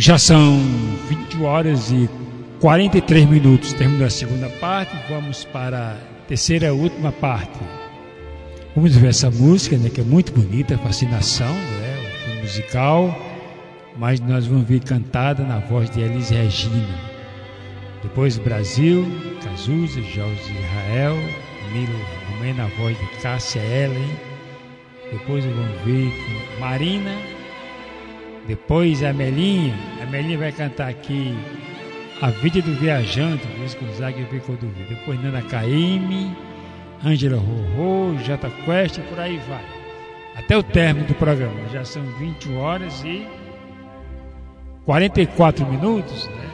Já são 20 horas e 43 minutos. Terminou a segunda parte, vamos para a terceira e última parte. Vamos ver essa música, né, que é muito bonita, Fascinação, né, um filme musical, mas nós vamos ver cantada na voz de Elis Regina. Depois Brasil, Cazuza, Jorge Israel, Milo Romero na voz de Cássia Ellen. Depois vamos ver com Marina. Depois a Melinha vai cantar aqui A Vida do Viajante, Luiz Gonzaga e Vico do Rio. Depois Nana Caymmi, Ângela Rorô, Jota Quest, por aí vai. Até o término do programa. Já são 20 horas e 44 minutos, né?